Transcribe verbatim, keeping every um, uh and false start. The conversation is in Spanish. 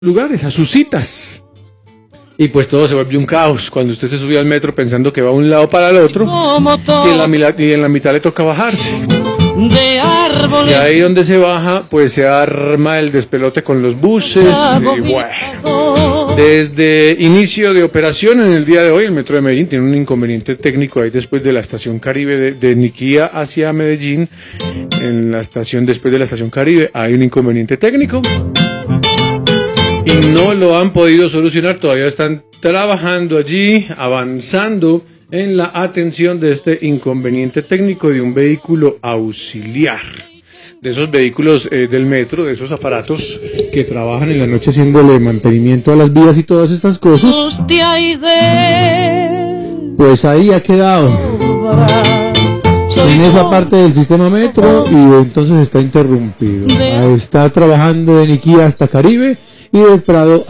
lugares, a sus citas. Y pues todo se vuelve un caos cuando usted se sube al metro pensando que va de un lado para el otro y en la, mila- y en la mitad le toca bajarse. De árboles. Y ahí donde se baja, pues se arma el despelote con los buses. Y bueno, desde inicio de operación en el día de hoy, el metro de Medellín tiene un inconveniente técnico ahí después de la estación Caribe de, de Niquía hacia Medellín. En la estación, después de la estación Caribe, hay un inconveniente técnico. Y no lo han podido solucionar, todavía están trabajando allí, avanzando en la atención de este inconveniente técnico de un vehículo auxiliar. De esos vehículos eh, del metro, de esos aparatos que trabajan en la noche haciéndole mantenimiento a las vías y todas estas cosas. Pues ahí ha quedado en esa parte del sistema metro y entonces está interrumpido. Está trabajando de Niquía hasta Caribe y del Prado